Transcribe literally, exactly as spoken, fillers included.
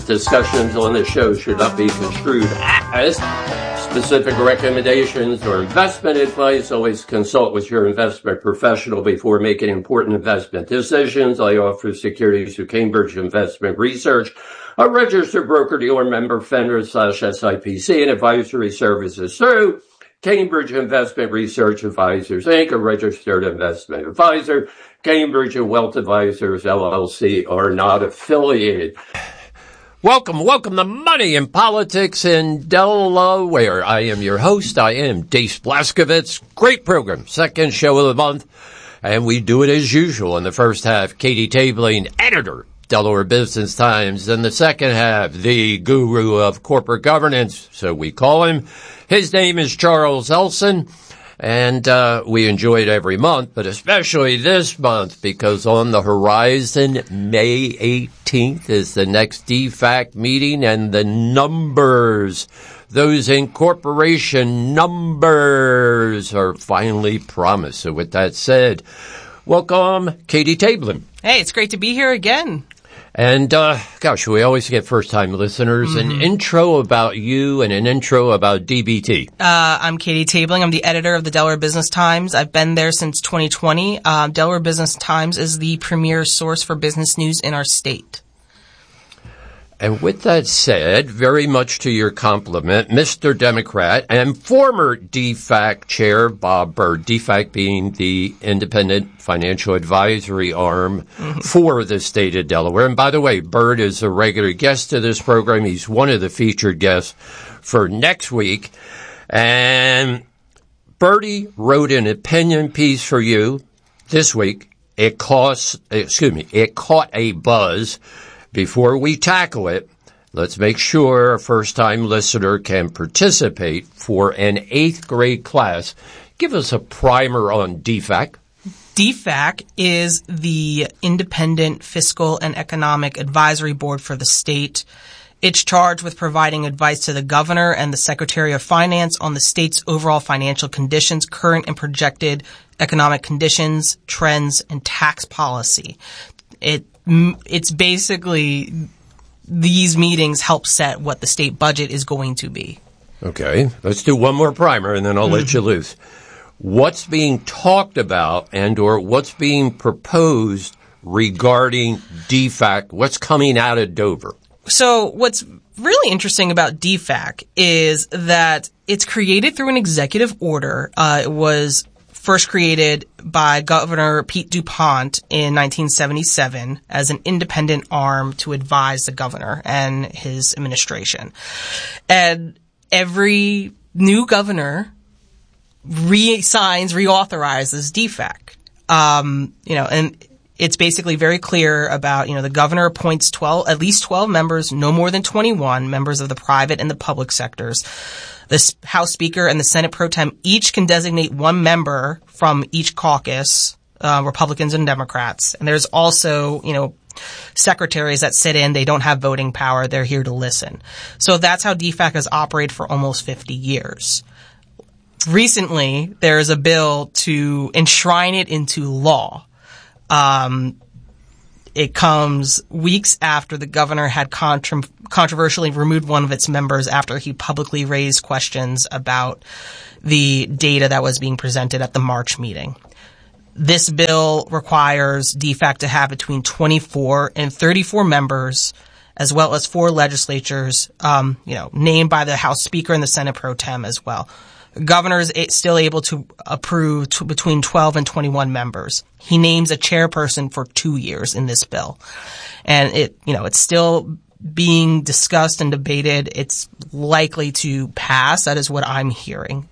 Discussions on this show should not be construed as specific recommendations or investment advice. Always consult with your investment professional before making important investment decisions. I offer securities through Cambridge Investment Research, a registered broker-dealer member, FINRA slash S I P C, and advisory services through Cambridge Investment Research Advisors, Incorporated, a registered investment advisor. Cambridge and Wealth Advisors, L L C, are not affiliated. Welcome, welcome to Money and Politics in Delaware. I am your host. I am Denis Blaskovitz. Great program. Second show of the month. And we do it as usual. In the first half, Katie Tabling, editor, Delaware Business Times. In the second half, the guru of corporate governance, so we call him. His name is Charles Elson. And uh we enjoy it every month, but especially this month, because on the horizon, May eighteenth is the next D FAC meeting, and the numbers, those incorporation numbers, are finally promised. So with that said, welcome, Katie Tabling. Hey, it's great to be here again. And, uh, gosh, we always get first-time listeners. Mm-hmm. An intro about you and an intro about D B T. Uh, I'm Katie Tabling. I'm the editor of the Delaware Business Times. I've been there since twenty twenty. Um, Delaware Business Times is the premier source for business news in our state. And with that said, very much to your compliment, Mister Democrat and former D FAC chair Bob Byrd, D FAC being the independent financial advisory arm mm-hmm. for the state of Delaware. And by the way, Byrd is a regular guest to this program. He's one of the featured guests for next week. And Birdie wrote an opinion piece for you this week. It costs, excuse me, it caught a buzz. Before we tackle it, let's make sure a first-time listener can participate for an eighth grade class. Give us a primer on D FAC. D FAC is the Independent Fiscal and Economic Advisory Board for the state. It's charged with providing advice to the governor and the Secretary of Finance on the state's overall financial conditions, current and projected economic conditions, trends, and tax policy. It It's basically these meetings help set what the state budget is going to be. Okay. Let's do one more primer and then I'll mm-hmm. let you loose. What's being talked about and or what's being proposed regarding D FAC? What's coming out of Dover? So what's really interesting about D FAC is that it's created through an executive order. Uh, it was first created by Governor Pete DuPont in nineteen seventy-seven as an independent arm to advise the governor and his administration. And every new governor re-signs, reauthorizes D FAC. Um, you know, and it's basically very clear about, you know, the governor appoints twelve, at least twelve members, no more than twenty-one members of the private and the public sectors. The House Speaker and the Senate Pro Tem each can designate one member from each caucus, uh, Republicans and Democrats. And there's also, you know, secretaries that sit in. They don't have voting power. They're here to listen. So that's how D FAC has operated for almost fifty years. Recently, there is a bill to enshrine it into law. Um, It comes weeks after the governor had contra- controversially removed one of its members after he publicly raised questions about the data that was being presented at the March meeting. This bill requires D FAC to have between twenty-four and thirty-four members, as well as four legislatures, um, you know, named by the House Speaker and the Senate Pro Tem as well. The governor is still able to approve t- between twelve and twenty-one members. He names a chairperson for two years in this bill. And it, you know, it's still being discussed and debated. It's likely to pass. That is what I'm hearing.